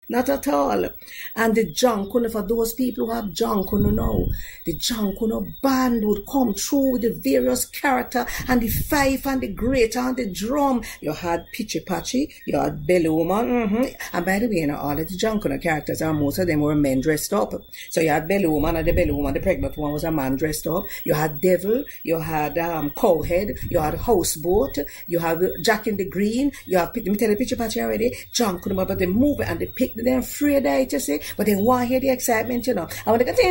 Not at all. And the Jankuno, for those people who have Jankuno now, the Jankuno band would come through with the various character and the fife and the grater and the drum. You had Pitchy Patchy, you had Belly Woman, and by the way, all of the Jankuno characters, most of them were men dressed up. So you had Belly Woman, and the Belly Woman, the pregnant one, was a man dressed up. You had Devil, you had Cowhead, you had Houseboat, you had Jack in the Green, you have, let me tell you Pitchy Patchy already, Jankuno, but they move and they pick. They're afraid of it, you see, but they want to hear the excitement, you know. And when they go,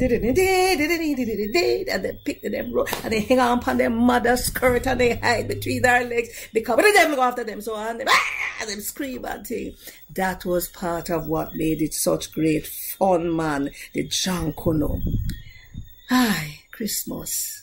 and they pick them, and they hang on upon their mother's skirt and they hide between their legs because the devil go after them, so on them, them scream and thing. That was part of what made it such great fun, man. The Jankuno. Aye, Christmas.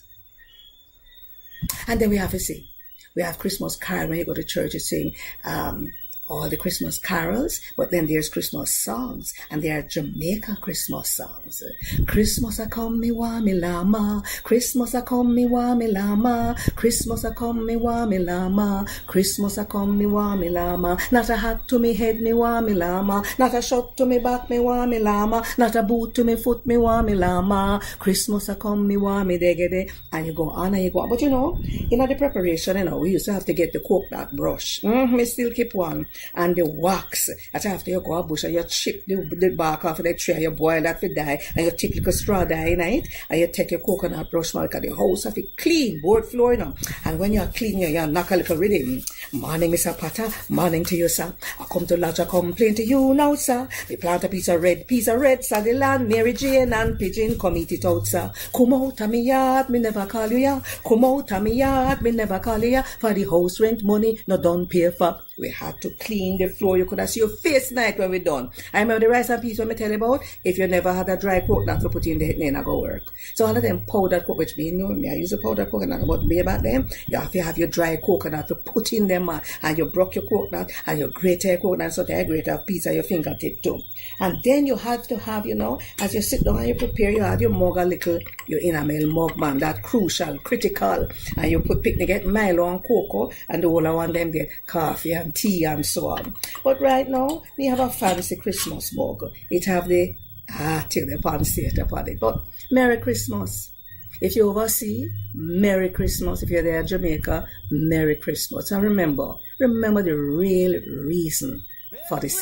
And then we have to sing. We have Christmas carol when you go to church, you sing, all the Christmas carols, but then there's Christmas songs, and there are Jamaica Christmas songs. Christmas a come me wa me lama, Christmas a come me wa me lama, Christmas a come me wa me lama, Christmas a come me wa me lama, not a hat to me head me wa me lama, not a shot to me back me wa me lama, not a boot to me foot me wa me lama, Christmas a come me wa me degede, and you go on and you go on. But you know, in the preparation, you know, we used to have to get the coconut brush. Me still keep one. And the wax, that's after you go a bush and you chip the bark off of the tree and you boil that for die and you take like a straw dye in it and you take your coconut brush mark at the house of it clean, board floor, you know. And when you're clean, you knock a little rhythm. Morning, Mr. Potter, morning to you, sir. I come to lodge a complaint to you now, sir. We plant a piece of red, sir, the land, Mary Jane and Pigeon, come eat it out, sir. Come out of me yard, me never call you, yeah. Come out of me yard, me never call you, yeah. For the house rent money, no don't pay for. We had to clean the floor. You could have seen your face night when we're done. I remember the rice and peas when I tell you about. If you never had a dry coconut to put in the head, then I go work. So all of them powdered coconut, which means, you know me, I use a powdered coconut, but be about them. You have to have your dry coconut to put in them, and you broke your coconut, and you grate your coconut, so they grate a piece of your fingertip too. And then you have to have, you know, as you sit down and you prepare, you have your mug a little, your enamel mug, man, that crucial, critical. And you put picnic, get Milo and cocoa, and the whole of one them get coffee and tea and so on. But right now, we have a fancy Christmas mug. It have the till the pansate upon it. But Merry Christmas. If you oversee, Merry Christmas. If you're there in Jamaica, Merry Christmas. And remember the real reason for this.